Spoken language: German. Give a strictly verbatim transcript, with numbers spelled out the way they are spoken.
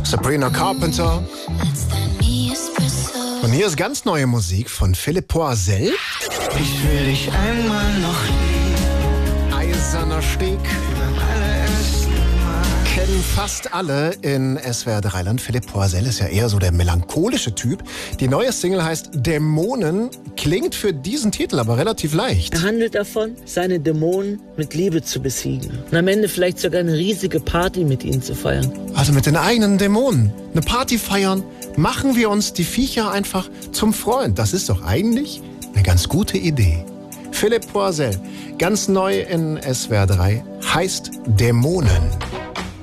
Sabrina Carpenter. Und hier ist ganz neue Musik von Philipp Poisel. Ich will dich einmal noch lieben. Eiserner Steg. Kennen fast alle in S W R drei Land. Philipp Poisel ist ja eher so der melancholische Typ. Die neue Single heißt Dämonen, klingt für diesen Titel aber relativ leicht. Er handelt davon, seine Dämonen mit Liebe zu besiegen. Und am Ende vielleicht sogar eine riesige Party mit ihnen zu feiern. Also mit den eigenen Dämonen. Eine Party feiern, machen wir uns die Viecher einfach zum Freund. Das ist doch eigentlich eine ganz gute Idee. Philipp Poisel, ganz neu in S W R drei, heißt Dämonen.